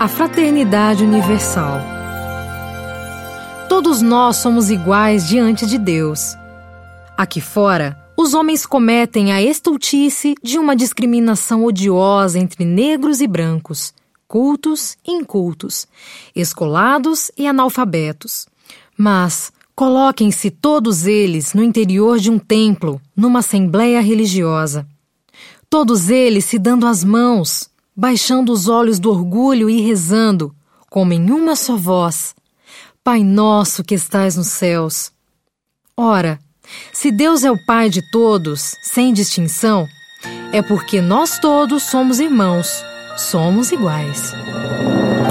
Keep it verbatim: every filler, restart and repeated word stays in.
A fraternidade universal. Todos nós somos iguais diante de Deus. Aqui fora, os homens cometem a estultice de uma discriminação odiosa entre negros e brancos, cultos e incultos, escolados e analfabetos. Mas coloquem-se todos eles no interior de um templo, numa assembleia religiosa. Todos eles se dando as mãos, baixando os olhos do orgulho e rezando, como em uma só voz: Pai nosso que estais nos céus. Ora, se Deus é o Pai de todos, sem distinção, é porque nós todos somos irmãos, somos iguais.